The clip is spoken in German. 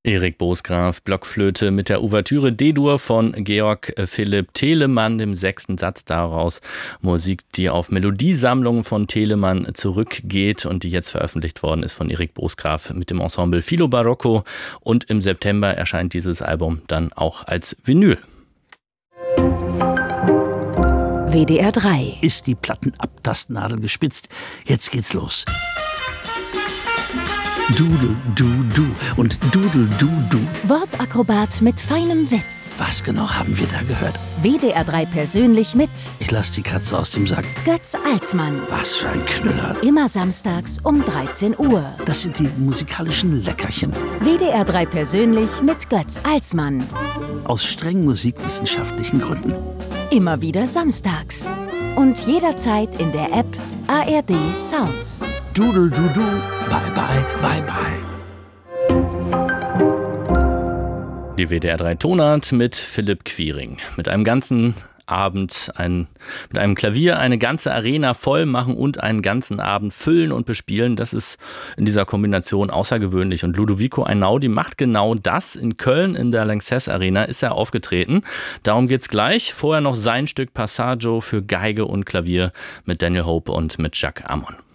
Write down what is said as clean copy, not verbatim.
Erik Bosgraf, Blockflöte mit der Ouvertüre D-Dur von Georg Philipp Telemann, dem 6. Satz daraus. Musik, die auf Melodiesammlungen von Telemann zurückgeht und die jetzt veröffentlicht worden ist von Erik Bosgraf mit dem Ensemble Filo Barocco. Und im September erscheint dieses Album dann auch als Vinyl. WDR 3. Ist die Plattenabtastnadel gespitzt? Jetzt geht's los. Dudel, du, du und Dudel, du, du. Wortakrobat mit feinem Witz. Was genau haben wir da gehört? WDR 3 persönlich mit Ich lass die Katze aus dem Sack. Götz Alsmann. Was für ein Knüller. Immer samstags um 13 Uhr. Das sind die musikalischen Leckerchen. WDR 3 persönlich mit Götz Alsmann. Aus streng musikwissenschaftlichen Gründen. Immer wieder samstags. Und jederzeit in der App ARD Sounds. Dudel, du, du. Bye, bye, bye, bye. Die WDR 3 Tonart mit Philipp Quiring. Mit einem ganzen Abend mit einem Klavier eine ganze Arena voll machen und einen ganzen Abend füllen und bespielen. Das ist in dieser Kombination außergewöhnlich. Und Ludovico Einaudi macht genau das. In Köln in der Lanxess Arena ist er aufgetreten. Darum geht's gleich. Vorher noch sein Stück Passaggio für Geige und Klavier mit Daniel Hope und mit Jacques Amon.